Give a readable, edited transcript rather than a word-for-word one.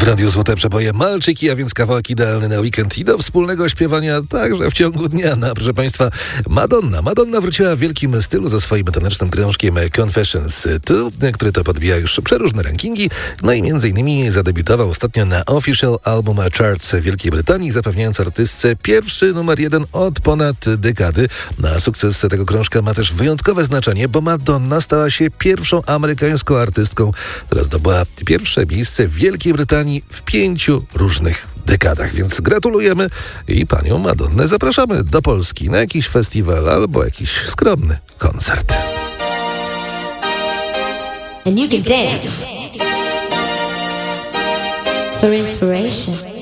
W Radiu Złote Przeboje Malczyki, a więc kawałek idealny na weekend i do wspólnego śpiewania także w ciągu dnia. No, proszę Państwa, Madonna wróciła w wielkim stylu ze swoim tanecznym krążkiem Confessions 2, który to podbija już przeróżne rankingi. No i między innymi zadebiutował ostatnio na Official Album Charts Wielkiej Brytanii, zapewniając artystce pierwszy numer 1 od ponad dekady. Na sukces tego krążka ma też wyjątkowe znaczenie, bo Madonna stała się pierwszą amerykańską artystką, która zdobyła pierwsze miejsce w Wielkiej Brytanii w 5 różnych dekadach. Więc gratulujemy i panią Madonnę zapraszamy do Polski na jakiś festiwal albo jakiś skromny koncert. And you can dance for inspiration.